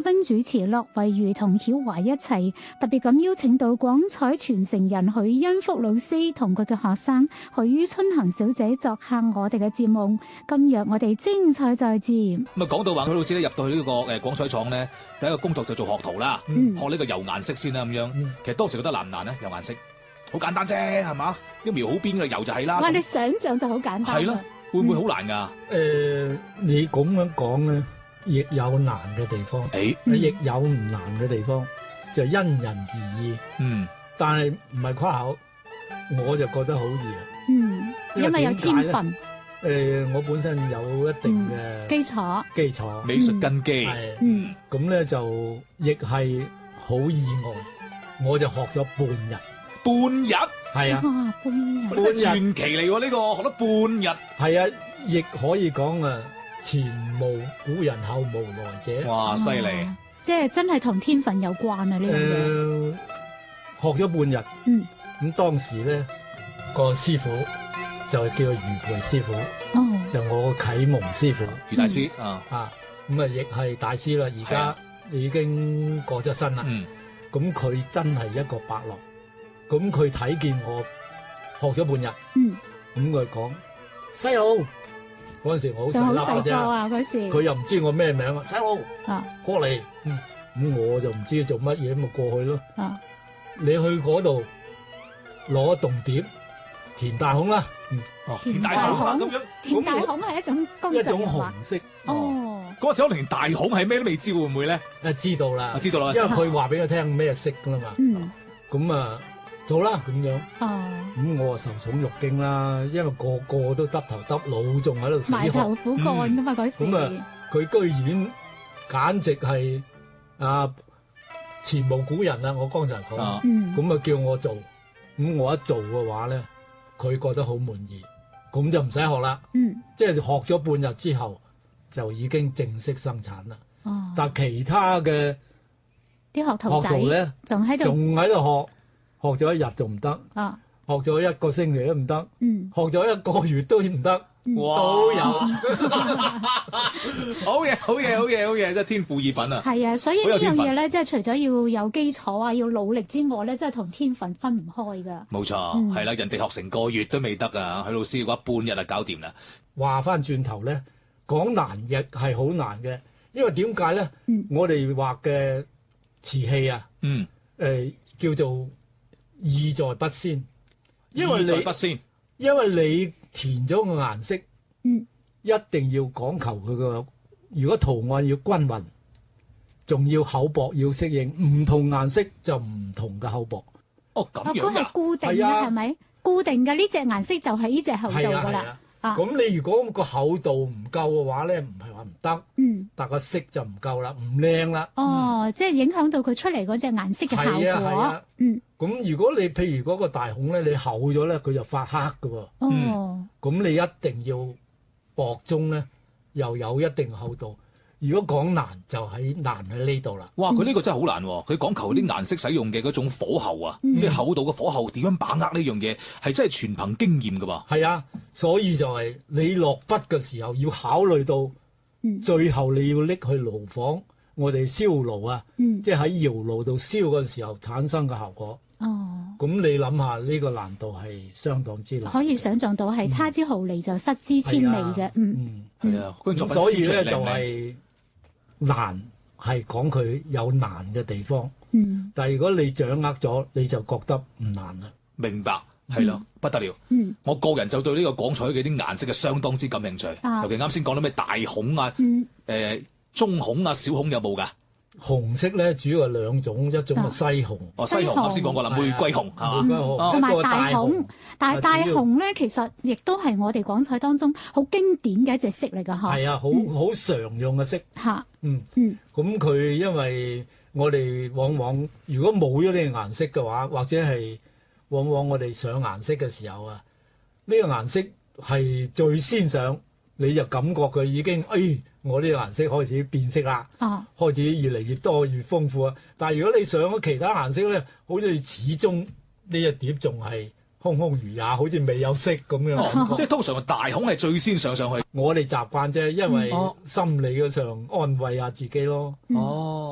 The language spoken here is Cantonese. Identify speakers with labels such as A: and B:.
A: 賓主持駱惠如同曉華一齊，特別咁邀請到廣彩傳承人許恩福老師同佢嘅學生許春恒小姐作客我哋嘅節目。今日我哋精彩再戰。
B: 咁啊，講到話許老師咧入到去呢個廣彩廠咧，第一個工作就做學徒啦，學呢個油顏色先啦咁樣。其實當時覺得難唔難咧？油顏色好簡單啫，係嘛？一描好邊嘅油就係啦。
A: 哇！你想象就好簡單。
B: 係咯，會唔會好難噶？
C: 你咁樣講咧，亦有難嘅地方，亦有唔難嘅地方，就因人而異。但係唔係誇口，我就覺得好易啊。
A: 因為有天分。
C: 我本身有一定嘅
A: 基礎
B: 美術根基。
C: 咁咧就亦係好意外，我就學咗半日。
B: 半日？係
A: 啊，半日
B: 真係傳奇嚟喎！呢個學得半日。
C: 係啊，亦可以講啊，前無古人後無來者。
B: 哇，犀利！
A: 即係真係同天分有關啊！呢樣嘢。
C: 學咗半日。咁當時咧個師傅就係叫做余培師傅，就我啟蒙師傅
B: 余大師
C: 咁亦係大師啦。而家已經過咗身啦。咁佢真係一個伯樂。咁佢睇見我學咗半日，咁佢講細路，嗰陣時我好細粒嘅啫，佢又唔知我咩名啊，細路過嚟，咁我就唔知做乜嘢，咁咪過去咯。你去嗰度攞棟碟填大孔啦，
B: 填大孔啊咁樣，
A: 填大孔係一種工序，
C: 一種紅色。
B: 嗰陣時可能連大孔係咩都未知，會唔會咧？
C: 知道啦，
B: 知道啦，
C: 因為佢話俾我聽咩色噶啦嘛。咁啊。做啦咁樣，咁我啊受寵若驚啦，因為個個都耷頭耷腦，仲喺度死學，
A: 埋頭苦幹噶嘛嗰時。
C: 咁啊，佢居然簡直係前無古人啦！我剛才講，咁啊叫我做，咁我一做嘅話咧，佢覺得好滿意，咁就唔使學啦。即係學咗半日之後，就已經正式生產啦。但係其他嘅
A: 啲學徒仔
C: 咧，仲喺度學。學咗一日仲唔得，學咗一個星期都唔得，學咗一個月都唔得，都有。
B: 好嘢，真係天賦異稟啊！
A: 係啊，所以呢樣嘢咧，即係除咗要有基礎啊，要努力之外咧，真係同天分分唔開噶。
B: 冇錯，係啦，人哋學成個月都未得啊，許老師嘅話半日就搞掂啦。
C: 話翻轉頭咧，講難亦係好難嘅，因為點解咧？我哋畫嘅瓷器啊，叫做意在筆先，因為你填咗個顏色，一定要講求佢個，如果圖案要均勻，仲要厚薄要適應，唔同顏色就唔同嘅厚薄。
B: 咁樣㗎？
A: 嗰係固定嘅係咪？固定嘅呢隻顏色就係呢隻厚度㗎啦。咁
C: 你如果個厚度唔夠嘅話咧，唔係話唔得，但個色就唔夠啦，唔靚啦。
A: 即係影響到佢出嚟嗰隻顏色嘅效果。
C: 咁如果你譬如嗰個大孔咧，你厚咗咧，佢就發黑㗎喎。咁你一定要薄中咧，又有一定厚度。如果講難就難喺呢度啦。
B: 哇！佢呢個真係好難喎，佢講求啲顏色使用嘅嗰種火候啊，即係厚度嘅火候點樣把握呢樣嘢，係真係全憑經驗㗎喎。
C: 係啊，所以就係你落筆嘅時候要考慮到，最後你要拎去爐房，我哋燒爐啊，即係喺窯爐度燒嘅時候產生嘅效果。咁你諗下呢個難度係相當之難。
A: 可以想像到係差之毫厘就失之千里嘅。
B: 係啊，
C: 所以咧就係難係講佢有難嘅地方。但係如果你掌握咗，你就覺得唔難啦。
B: 明白，係咯，不得了。我個人就對呢個廣彩嘅啲顏色係相當之感興趣。尤其啱先講到咩大孔啊、中孔啊、小孔有冇㗎？
C: 紅色咧主要係兩種，一種係西紅。
B: 西紅啱先講過啦，玫瑰紅係嘛？
A: 同埋大紅，但係大紅咧其實亦都係我哋廣彩當中好經典嘅一隻色嚟㗎嚇。
C: 係啊，好常用嘅色。咁佢因為我哋往往如果冇咗呢個顏色嘅話，或者係往往我哋上顏色嘅時候啊，呢個顏色係最先上，你就感覺佢已經我呢個顏色開始變色啦，開始越嚟越多越豐富啊！但係如果你上咗其他顏色咧，好似始終呢一碟仲係空空如也，好似未有色咁樣。
B: 即係通常大孔係最先上去。
C: 我哋習慣啫，因為心理上安慰下自己咯。